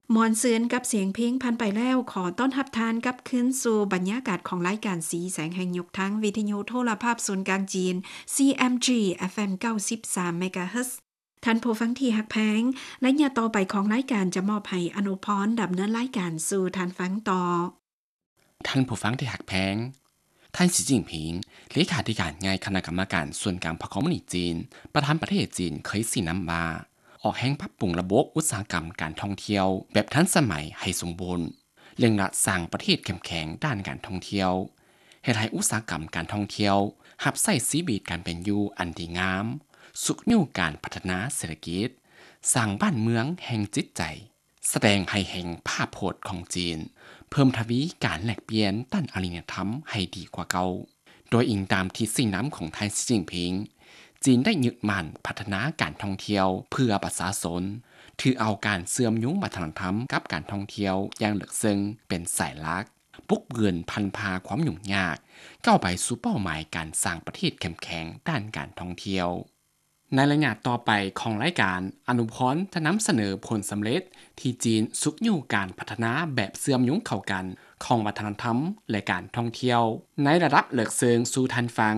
มวนซืนกับเสียงเพลงพันไปแล้วขอต้อนรับทานกับคืนสู่บรรยากาศของรายการสีแสงแห่งยุคทั้งวิทยุโทรภาพศูนย์กลางจีน CMG FM 93 MHz ท่านผู้ฟังที่ฮักแพงและอย่าต่อไปของรายการจะมอบให้อนุพรดำเนินรายการสู่ท่านฟังต่อท่านผู้ฟังที่หักแพงท่านสีจิ้งผิงเลขาธิการใหญ่คณะกรรมการส่วนกลางพรรคคอมมิวนิสต์จีนประธานประเทศจีนเคยสีน้ำว่าออกแห่งปรับปรุงระบบอุตสาหกรรมการท่องเที่ยวแบบทันสมัยให้สมบูรณ์เรื่องละสร้างประเทศเข้มแข็งด้านการท่องเที่ยวเฮ็ดให้อุตสาหกรรมการท่องเที่ยวหับใส่ชีวิตการเป็นอยู่อันดีงามสุขนิ้วการพัฒนาเศรษฐกิจสร้างบ้านเมืองแห่งจิตใจแสดงให้แห่งภาพโพจน์ของจีนเพิ่มทวีการแลกเปลี่ยนด้านอารยธรรมให้ดีกว่าเก่าโดยอิงตามที่สิ่งน้ำของไทยสีจิ้งผิงจีนได้ยึดมั่นพัฒนาการท่องเที่ยวเพื่อประชาชนถือเอาการเสื่อมยุ้งวัฒนธรรมกับการท่องเที่ยวอย่างลึกซึ้งเป็นสายหลักปลุกเบือนพันพาความยุ่งยากก้าวไปสู่เป้าหมายการสร้างประเทศเข้มแข็งด้านการท่องเที่ยวในระยะต่อไปของรายการอนุพรจะนำเสนอผลสำเร็จที่จีนสุกอยู่การพัฒนาแบบเสื่อมยุ้งเข้ากันของวัฒนธรรมและการท่องเที่ยวในระดับเลิกเซิงสู่ทันฟัง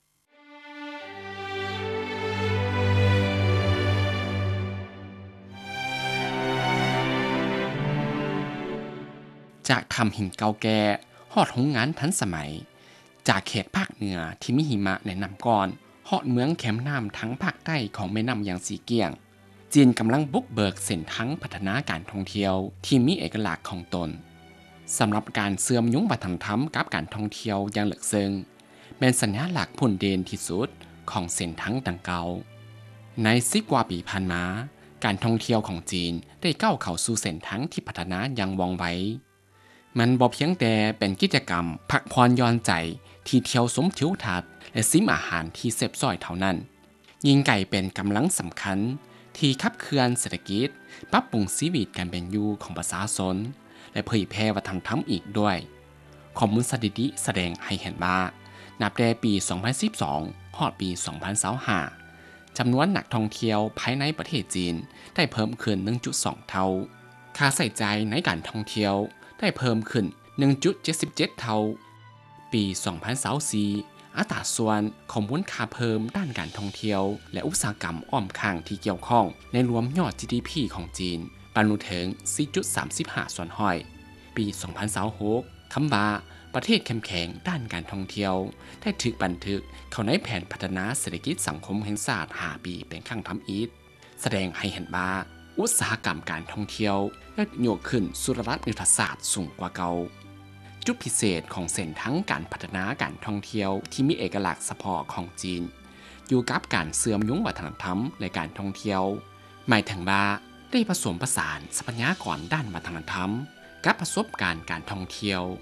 จากทำหินเก่าแก่ฮอดโรงงานทันสมัยจากเขตภาคเหนือที่มีหิมะแนะนำก่อนฮอดเมืองแคมป์น้ำทั้งภาคใต้ของแม่น้ำอย่างสีเกียงจีนกำลังบุกเบิกเส้นทางพัฒนาการท่องเที่ยวที่มีเอกลักษณ์ของตนสำหรับการเสื่อมยุ้งวัฒนธรรมกับการท่องเที่ยวอย่างลึกซึ้งเป็นสัญญาหลักผลเด่นที่สุดของเส้นทางดังกล่าวใน10 กว่าปีผ่านมาการท่องเที่ยวของจีนได้ก้าวเข้าสู่เส้นทางที่พัฒนาอย่างว่องไวมันบ่เพียงแต่เป็นกิจกรรมพักผ่อนหย่อนใจที่เที่ยวสมทิวทัศน์และซิมอาหารที่แซ่บซ้อยเท่านั้นยิ่งไก่เป็นกำลังสำคัญที่ขับเคลื่อนเศรษฐกิจปรับปรุงชีวิตการเป็นอยู่ของประชาชนและเผยแพร่วัฒนธรรมอีกด้วยข้อมูลสถิติแสดงให้เห็นว่านับแต่ปี 2012 ฮอดปี 2025 จำนวนนักท่องเที่ยวภายในประเทศจีนได้เพิ่มขึ้น 1.2 เท่าค่าใช้จ่ายในการท่องเที่ยวได้เพิ่มขึ้น 1.77 เท่าปี 2024 อัตราส่วนของมูลค่าเพิ่มด้านการท่องเที่ยวและอุตสาหกรรมอ้อมข้างที่เกี่ยวข้องในรวมยอด GDP ของจีนบรรลุถึง 4.35 ส่วนห้อยปี 2026 คำว่าประเทศเข้มแข็งด้านการท่องเที่ยวได้ถูกบันทึกเข้าในแผนพัฒนาเศรษฐกิจสังคมแห่งชาติ5 ปีเป็นครั้งทำอิฐแสดงให้เห็นว่าอุตสาหกรรมการท่องเที่ยวได้โยกขึ้นสู่ระดับยุทธศาสตร์สูงกว่าเก่าจุดพิเศษของเส้นทางการพัฒนาการท่องเที่ยวที่มีเอกลักษณ์เฉพาะของจีนอยู่กับการเสื่อมยุ้งวัฒนธรรมในการท่องเที่ยวหมายถึงว่าได้ผสมผสานทรัพยากรด้านวัฒนธรรมกับประสบการณ์การท่องเที่ยว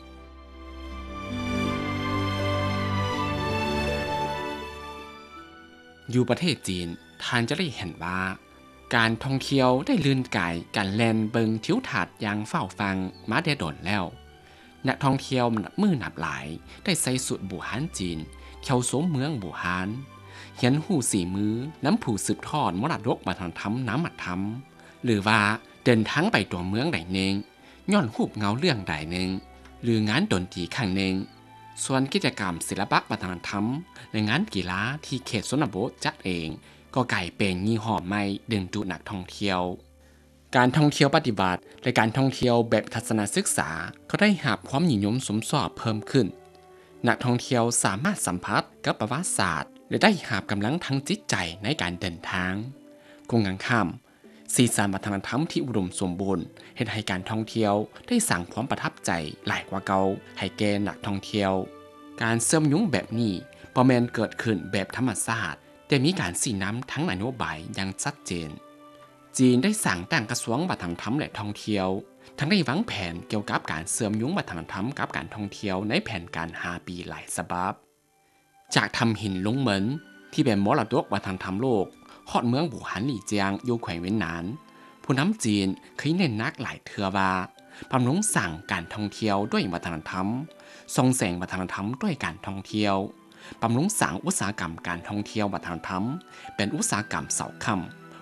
อยู่ประเทศจีนท่านจะได้เห็นว่าการท่องเที่ยวได้ลื่นไก่การแลนเบิงทิวทัศน์อย่างเฝ้าฟังมาได้ดนแล้วนักท่องเที่ยวนับมือนับหลายได้ใส่สูตรบู่ฮานจีนเที่ยวสมเมืองบู่ฮานเห็นหูสีมือน้ำผูสืบทอดมรดกวัฒนธรรมน้ำอัดธรรมหรือว่าเดินทางไปตัวเมืองใดหนึ่งย้อนหูบเงาเรื่องใดหนึ่งหรืองานดนตรีข้างหนึ่งส่วนกิจกรรมศิลปะวัฒนธรรมและงานกีฬาที่เขตชนบทจัดเองก็กลายเป็นยี่ห้อใหม่ดึงดูดนักท่องเที่ยวการท่องเที่ยวปฏิบัติและการท่องเที่ยวแบบทัศนศึกษาก็ได้รับความนิยมสมสอบเพิ่มขึ้นนักท่องเที่ยวสามารถสัมผัสกับประวัติศาสตร์และได้รับกำลังทางจิตใจในการเดินทางกงกันข้ามสีสันวัฒนธรรมที่อุดมสมบูรณ์เฮ็ดให้การท่องเที่ยวได้สร้างความประทับใจหลายกว่าเก่าให้แก่นักท่องเที่ยวการเสริมยุ้งแบบนี้บ่แม่นเกิดขึ้นแบบธรรมชาติแต่มีการสีน้ำทั้งนโยบายอย่างชัดเจนจีนได้สั่งตั้งกระทรวงวัฒนธรรมและท่องเที่ยวทั้งได้วางแผนเกี่ยวกับการเสริมยุ้งวัฒนธรรมกับการท่องเที่ยวในแผนการ5 ปีหลายฉบับจากทำหินลงเหมินที่เป็นมรดกวัฒนธรรมโลกฮอดเมืองบู่ฮันหลี่เจียงอยู่แขวงเวียนหนานผู้นำจีนเคยเน้นนักหลายเทื่อว่าบำรุงสั่งการท่องเที่ยวด้วยวัฒนธรรมส่งเสริมวัฒนธรรมด้วยการท่องเที่ยวบำรุงสั่งอุตสาหกรรมการท่องเที่ยววัฒนธรรมเป็นอุตสาหกรรมเสาค่ำ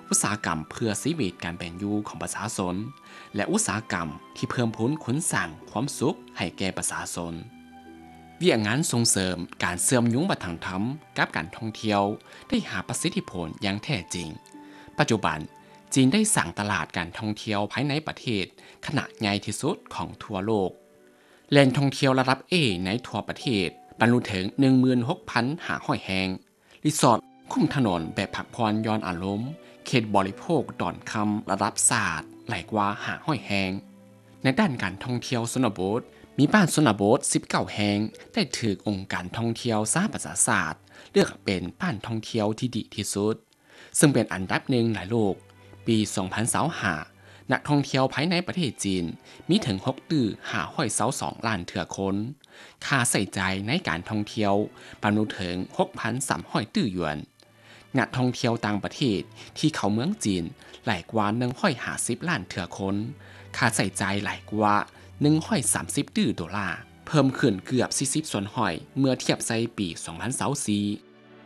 อุตสาหกรรมเพื่อชีวิตการเป็นอยู่ของประชาชนและอุตสาหกรรมที่เพิ่มพูนขนส่งความสุขให้แก่ประชาชนเวียงานส่งเสริมการเสื่อมยุงวัฒนธรรมกับการท่องเที่ยวได้หาประสิทธิผลอย่างแท้จริงปัจจุบันจีนได้สั่งตลาดการท่องเที่ยวภายในประเทศขนาดใหญ่ที่สุดของทั่วโลกแหล่งท่องเที่ยวระดับ A ในทั่วประเทศบรรลุถึง 16,500 แห่งรีสอร์ทคุ้มถนนแบบพักผ่อนย้อนอารมณ์เขตบริโภคดอนคำระดับศาสตร์หลายกว่า500 แห่งในด้านการท่องเที่ยวชนบทมีบ้านชนบท19 แห่งได้ถูกองค์การท่องเที่ยวสหประชาชาติเลือกเป็นบ้านท่องเที่ยวที่ดีที่สุดซึ่งเป็นอันดับหนึ่งหลายโลกปี 2025 นักท่องเที่ยวภายในประเทศจีนมีถึง 6.522 ล้านเถื่อคนค่าใช้จ่ายในการท่องเที่ยวบรรลุถึง 6,300 ตื้อหยวนนักท่องเที่ยวต่างประเทศที่เข้าเมืองจีนหลายกว่า150 ล้านเถื่อคนค่าใช้จ่ายหลายกว่า130 ตื้อดอลลาร์เพิ่มขึ้นเกือบ40ส่วนห้อยเมื่อเทียบใส่ปี 2024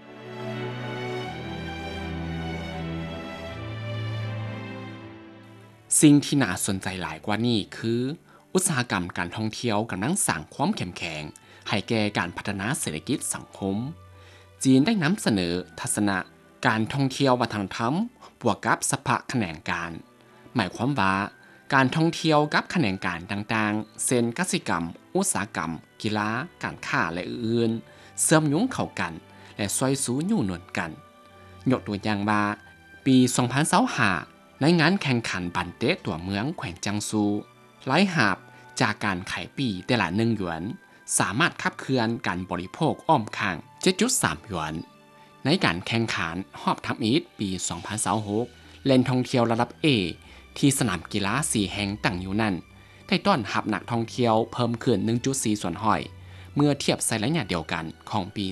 สิ่งที่น่าสนใจหลายกว่านี้คืออุตสาหกรรมการท่องเที่ยวกำลังสร้างความเข้มแข็งให้แก่การพัฒนาเศรษฐกิจสังคมจีนได้นำเสนอทัศนะการท่องเที่ยววัฒนธรรมบวกกับสภาแขนงการหมายความว่าการท่องเที่ยวกับแขนงการต่างๆเช่นกสิกรรมอุตสาหกรรมกีฬาการค้าและอื่นๆเชื่อมโยงเข้ากันและช่วยสู้อยู่นวลกันยกตัวอย่างว่าปี 2025ในงานแข่งขันบันเตะตัวเมืองแขวงจิงซูหลายหาบจากการขายปีแต่ละ1 หยวนสามารถขับเคลื่อนการบริโภคอ้อมข้าง 7.3 หยวนในการแข่งขันฮอบทับอีทปี 2026แหล่งท่องเที่ยวระดับ A ที่สนามกีฬา4 แห่งตั้งอยู่นั่นได้ต้อนรับนักท่องเที่ยวเพิ่มขึ้น 1.4 ส่วนห้อยเมื่อเทียบใส่ระยะเดียวกันของปี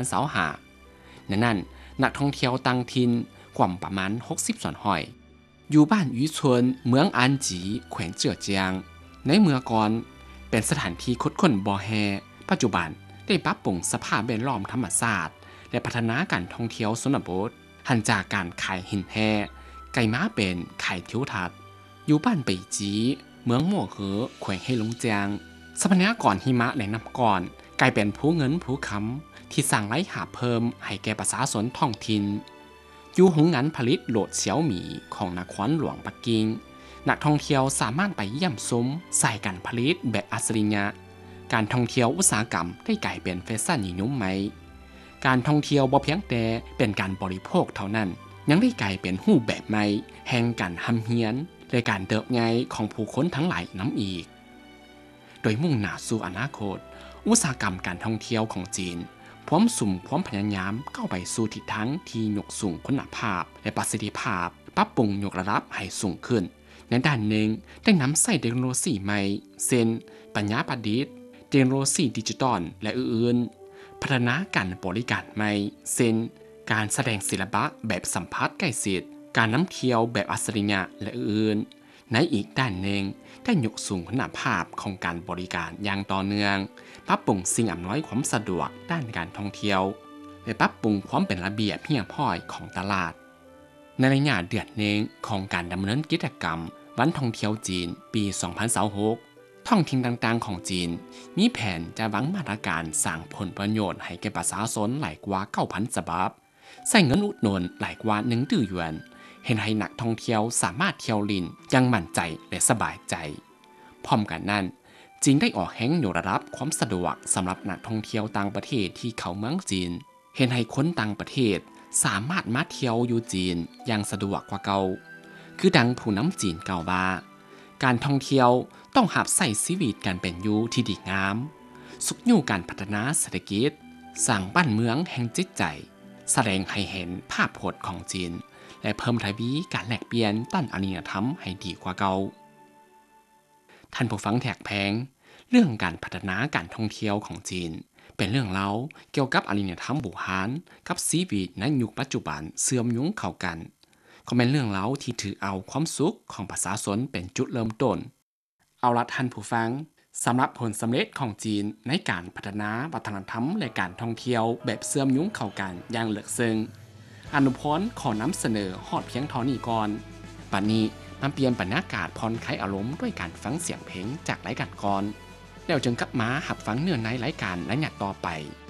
2025ในนั้นนักท่องเที่ยวต่างถิ่นกว่าประมาณ60 ส่วนห้อยอยู่บ้านยุชนเมืองอันจีแขวงเจือเจียงในเมื่อก่อนเป็นสถานที่คดค้นบ่อแฮปัจจุบันได้ปรับปรุงสภาพแวดล้อมธรรมชาติและพัฒนาการท่องเที่ยวชนบทหันจากการขายหินแฮไก่ม้าเป็นขายทิวทัศน์อยู่บ้านไปจีเมืองมั่วเหอแขวงให้ลงเจียงทรัพยากรหิมะและน้ำก่อนกลายเป็นผู้เงินผู้ค้ำที่สร้างรายได้เพิ่มให้แก่ประชาชนท้องถิ่นอยู่โรงงานผลิตโหลดเสี่ยวหมี่ของนครหลวงปักกิ่งนักท่องเที่ยวสามารถไปเยี่ยมชมสายการผลิตแบบอัจฉริยะการท่องเที่ยวอุตสาหกรรมได้กลายเป็นแฟชั่นนิยมใหม่การท่องเที่ยวบ่เพียงแต่เป็นการบริโภคเท่านั้นยังได้กลายเป็นรูปแบบใหม่แห่งการทำเฮียนและการเติบใหญ่ของผู้คนทั้งหลายน้ำอีกโดยมุ่งหน้าสู่อนาคตอุตสาหกรรมการท่องเที่ยวของจีนพร้อมสุ่มพร้อมพยายามก้าวไปสู่ทิศทางที่ยกสูงคุณภาพและประสิทธิภาพปรับปรุงยกระดับให้สูงขึ้นในด้านหนึ่งได้นำใส่เทคโนโลยีใหม่เช่นปัญญาประดิษฐ์เทคโนโลยีดิจิตอลและอื่นๆพัฒนาการบริการใหม่เช่นการแสดงศิลปะแบบสัมผัสใกล้ชิดการนำเที่ยวแบบอัจฉริยะและอื่นในอีกด้านหนึ่งได้ยกสูงคุณภาพของการบริการอย่างต่อเนื่องปรับปรุงสิ่งอำนวยความสะดวกด้านการท่องเที่ยวและปรับปรุงความเป็นระเบียบเพียงพอของตลาดในระยะเดือนหนึ่งของการดำเนินกิจกรรมวันท่องเที่ยวจีนปี 2026ท้องถิ่นต่างๆของจีนมีแผนจะวางมาตรการสร้างผลประโยชน์ให้แก่ประชาชนหลายกว่า 9,000 ฉบับใช้เงินอุดหนุนหลายกว่า1 ตื้อหยวนเห็นให้นักท่องเที่ยวสามารถเที่ยวลินอย่างมั่นใจและสบายใจพร้อมกันนั้นจีนได้ออกแห่งยกระดับความสะดวกสำหรับนักท่องเที่ยวต่างประเทศที่เข้าเมืองจีนเห็นให้คนต่างประเทศสามารถมาเที่ยวอยู่จีนอย่างสะดวกกว่าเก่าคือดังผู้นำจีนกล่าวว่าการท่องเที่ยวต้องหับใส่ชีวิตการเป็นอยู่ที่ดีงามสุขอยู่การพัฒนาเศรษฐกิจสร้างบ้านเมืองแห่งจิตใจแสดงให้เห็นภาพพจน์ของจีนและเพิ่มทวีการแลกเปลี่ยนต้านอารยธรรมให้ดีกว่าเก่าท่านผู้ฟังแขกแพงเรื่องการพัฒนาการท่องเที่ยวของจีนเป็นเรื่องเล่าเกี่ยวกับอารยธรรมโบราณกับชีวิตในยุคปัจจุบันเสื่อมโยงเข้ากันก็เป็นเรื่องเล่าที่ถือเอาความสุขของประชาชนเป็นจุดเริ่มต้นเอาละท่านผู้ฟังสำหรับผลสำเร็จของจีนในการพัฒนาวัฒนธรรมและการท่องเที่ยวแบบเสื่อมโยงเข้ากันอย่างลึกซึ้งอนุพรขอนำเสนอฮอดเพียงเท่านี้ก่อนบัดนี้มันเปลี่ยนบรรยากาศผ่อนคลายอารมณ์ด้วยการฟังเสียงเพลงจากรายการก่อนแล้วจึงกลับมาหับฟังเนื้อในรายการและหยัดต่อไป